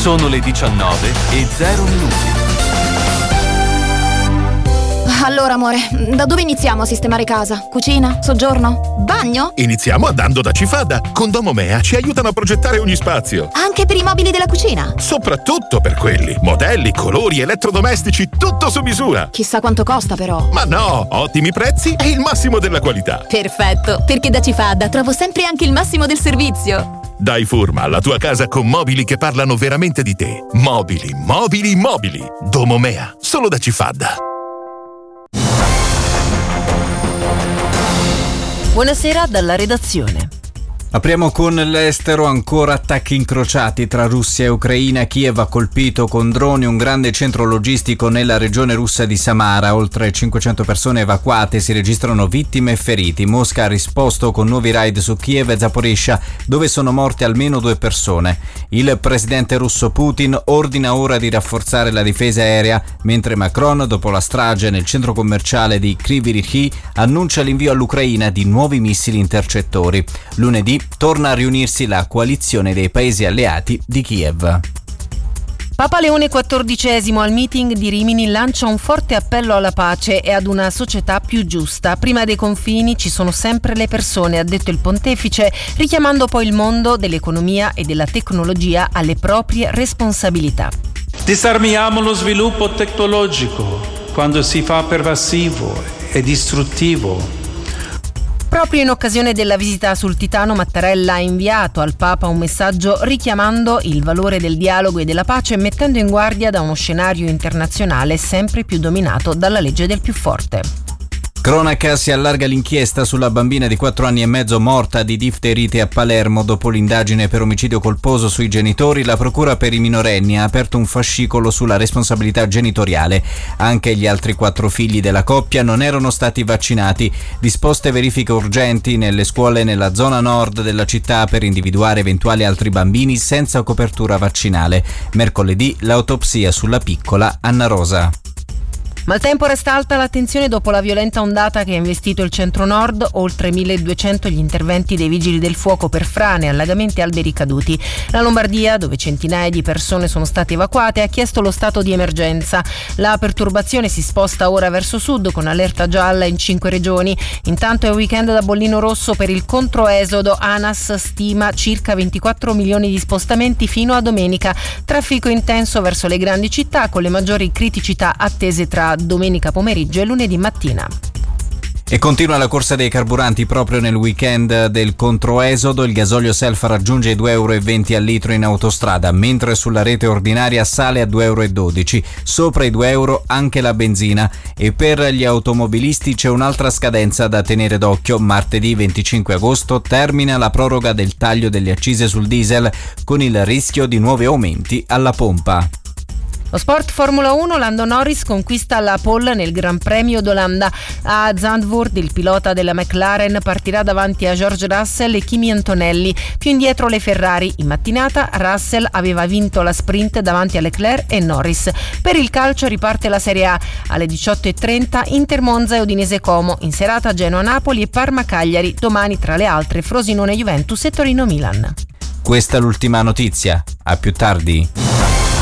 Sono le 19:00. Allora, amore, da dove iniziamo a sistemare casa? Cucina? Soggiorno? Bagno? Iniziamo andando da Cifadda. Con Domomea ci aiutano a progettare ogni spazio. Anche per i mobili della cucina? Soprattutto per quelli. Modelli, colori, elettrodomestici, tutto su misura. Chissà quanto costa, però. Ma no, ottimi prezzi e il massimo della qualità. Perfetto, perché da Cifadda trovo sempre anche il massimo del servizio. Dai Furma alla tua casa con mobili che parlano veramente di te. Mobili, mobili, mobili. Domomea, solo da Cifadda. Buonasera dalla redazione. Apriamo con l'estero, ancora attacchi incrociati tra Russia e Ucraina. Kiev ha colpito con droni un grande centro logistico nella regione russa di Samara. Oltre 500 persone evacuate, si registrano vittime e feriti. Mosca ha risposto con nuovi raid su Kiev e Zaporizhzhia, dove sono morte almeno 2 persone. Il presidente russo Putin ordina ora di rafforzare la difesa aerea, mentre Macron, dopo la strage nel centro commerciale di Kryvyi Rih, annuncia l'invio all'Ucraina di nuovi missili intercettori. Lunedì torna a riunirsi la coalizione dei paesi alleati di Kiev. Papa Leone XIV al meeting di Rimini lancia un forte appello alla pace e ad una società più giusta. Prima dei confini ci sono sempre le persone, ha detto il pontefice, richiamando poi il mondo dell'economia e della tecnologia alle proprie responsabilità. Disarmiamo lo sviluppo tecnologico quando si fa pervasivo e distruttivo. Proprio in occasione della visita sul Titano, Mattarella ha inviato al Papa un messaggio richiamando il valore del dialogo e della pace e mettendo in guardia da uno scenario internazionale sempre più dominato dalla legge del più forte. Cronaca, si allarga l'inchiesta sulla bambina di 4 anni e mezzo morta di difterite a Palermo. Dopo l'indagine per omicidio colposo sui genitori, la procura per i minorenni ha aperto un fascicolo sulla responsabilità genitoriale. Anche gli altri 4 figli della coppia non erano stati vaccinati. Disposte verifiche urgenti nelle scuole nella zona nord della città per individuare eventuali altri bambini senza copertura vaccinale. Mercoledì l'autopsia sulla piccola Anna Rosa. Maltempo, resta alta l'attenzione dopo la violenta ondata che ha investito il centro-nord, oltre 1200 gli interventi dei vigili del fuoco per frane, allagamenti e alberi caduti. La Lombardia, dove centinaia di persone sono state evacuate, ha chiesto lo stato di emergenza. La perturbazione si sposta ora verso sud con allerta gialla in 5 regioni. Intanto è weekend da bollino rosso per il controesodo. ANAS stima circa 24 milioni di spostamenti fino a domenica. Traffico intenso verso le grandi città con le maggiori criticità attese tra domenica pomeriggio e lunedì mattina. E continua la corsa dei carburanti proprio nel weekend del controesodo. Il gasolio self raggiunge i 2,20 € al litro in autostrada, mentre sulla rete ordinaria sale a 2,12 €. Sopra i 2 € anche la benzina. E per gli automobilisti c'è un'altra scadenza da tenere d'occhio. Martedì 25 agosto termina la proroga del taglio delle accise sul diesel, con il rischio di nuovi aumenti alla pompa. Lo sport Formula 1, Lando Norris conquista la pole nel Gran Premio d'Olanda. A Zandvoort il pilota della McLaren partirà davanti a George Russell e Kimi Antonelli. Più indietro le Ferrari. In mattinata Russell aveva vinto la sprint davanti a Leclerc e Norris. Per il calcio riparte la Serie A. Alle 18:30 Inter Monza e Udinese Como. In serata Genoa Napoli e Parma Cagliari. Domani tra le altre Frosinone Juventus e Torino Milan. Questa è l'ultima notizia. A più tardi.